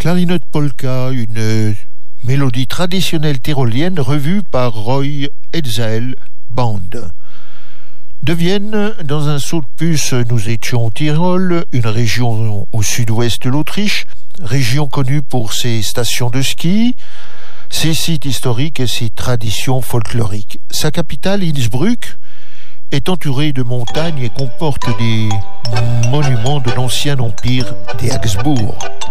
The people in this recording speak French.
Klarinett Polka, une mélodie traditionnelle tyrolienne revue par Roy Hetzel Band. De Vienne, dans un saut de puce, nous étions au Tyrol, une région au sud-ouest de l'Autriche, région connue pour ses stations de ski, ses sites historiques et ses traditions folkloriques. Sa capitale, Innsbruck, est entourée de montagnes et comporte des monuments de l'ancien empire des Habsbourg.